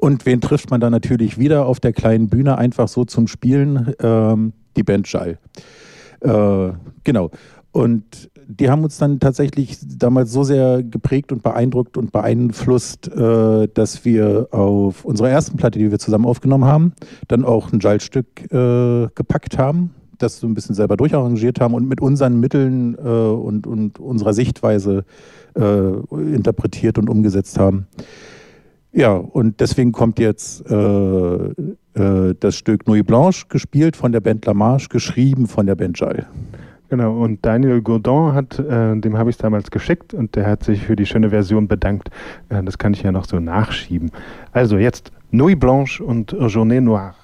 Und wen trifft man dann natürlich wieder auf der kleinen Bühne einfach so zum Spielen? Die Band Schall. Genau. Und die haben uns dann tatsächlich damals so sehr geprägt und beeindruckt und beeinflusst, dass wir auf unserer ersten Platte, die wir zusammen aufgenommen haben, dann auch ein Schall-Stück gepackt haben, das so ein bisschen selber durcharrangiert haben und mit unseren Mitteln und unserer Sichtweise interpretiert und umgesetzt haben. Ja, und deswegen kommt jetzt das Stück Nuit Blanche, gespielt von der Band La Marche, geschrieben von der Band Schall. Genau, und Daniel Gourdon dem habe ich es damals geschickt und der hat sich für die schöne Version bedankt. Das kann ich ja noch so nachschieben. Also jetzt Nuit Blanche und Journée Noire.